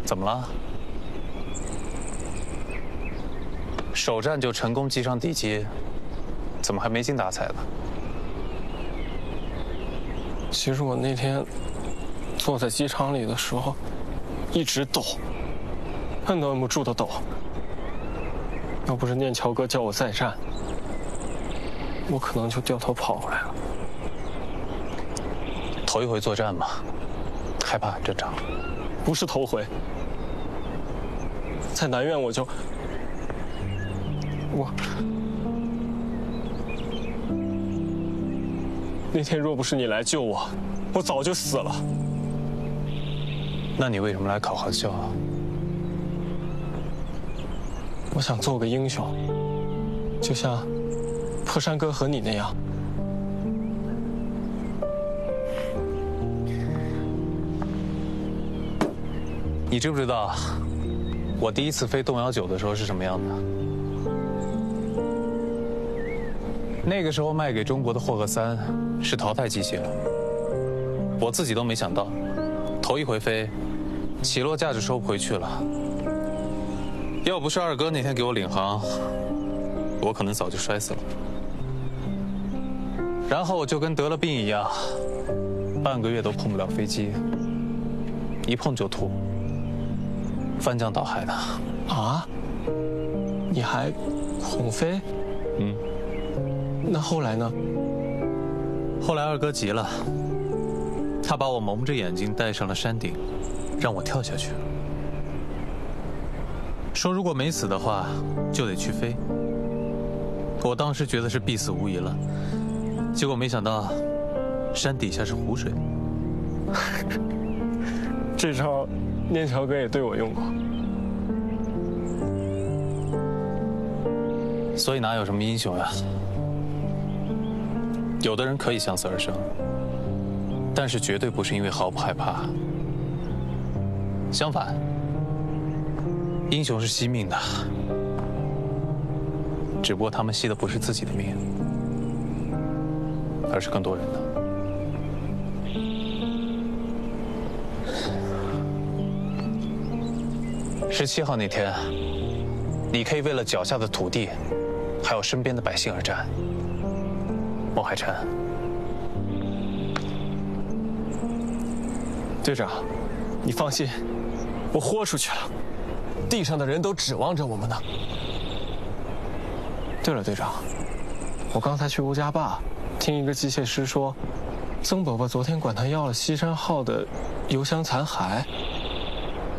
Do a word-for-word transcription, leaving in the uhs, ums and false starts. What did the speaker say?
怎么了？首战就成功击伤敌机，怎么还没精打采的？ 其实我那天坐在机场里的时候，一直抖，摁都摁不住的抖。要不是念桥哥叫我再战，我可能就掉头跑回来了。 头一回作战嘛，害怕很正常。 不是头回，在南苑我就我那天若不是你来救我，我早就死了。 那你为什么来考航校啊？ 我想做个英雄，就像破山哥和你那样。 你知不知道，我第一次飞动幺九的时候是什么样的？那个时候卖给中国的霍克三是淘汰机械，我自己都没想到，头一回飞，起落架就收不回去了。要不是二哥那天给我领航，我可能早就摔死了。然后我就跟得了病一样，半个月都碰不了飞机，一碰就吐，翻江倒海的。 啊？你还恐飞？ 嗯。 那后来呢？ 后来二哥急了，他把我蒙着眼睛带上了山顶，让我跳下去。说如果没死的话，就得去飞。我当时觉得是必死无疑了，结果没想到，山底下是湖水。 这招，念桥哥也对我用过。 所以哪有什么英雄呀？有的人可以向死而生，但是绝对不是因为毫不害怕。相反，英雄是惜命的，只不过他们惜的不是自己的命，而是更多人的。十七号那天，你可以为了脚下的土地，还有身边的百姓而战。孟海辰， 队长，你放心，我豁出去了，地上的人都指望着我们呢。对了，队长，我刚才去吴家坝，听一个机械师说，曾伯伯昨天管他要了西山号的油箱残骸，